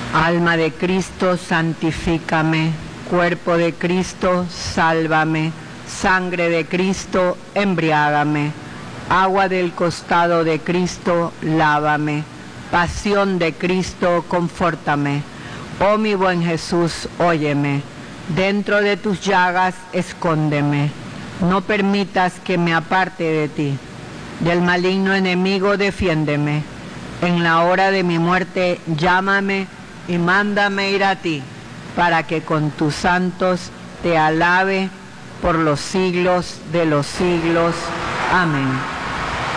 Alma de Cristo, santifícame. Cuerpo de Cristo, sálvame. Sangre de Cristo, embriágame. Agua del costado de Cristo, lávame. Pasión de Cristo, confórtame. Oh mi buen Jesús, óyeme. Dentro de tus llagas, escóndeme. No permitas que me aparte de ti. Del maligno enemigo, defiéndeme. En la hora de mi muerte, llámame y mándame ir a ti, para que con tus santos te alabe por los siglos de los siglos. Amén.